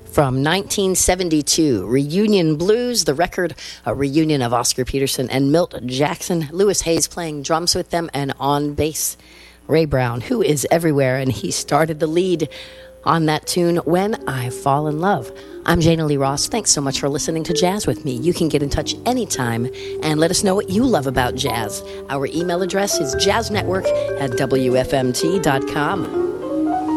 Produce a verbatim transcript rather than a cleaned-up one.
From nineteen seventy-two, Reunion Blues, the record, a reunion of Oscar Peterson and Milt Jackson. Louis Hayes playing drums with them, and on bass, Ray Brown, who is everywhere, and he started the lead on that tune, When I Fall in Love. I'm Jana Lee Ross. Thanks so much for listening to Jazz with me. You can get in touch anytime and let us know what you love about jazz. Our email address is jazznetwork at w f m t dot com.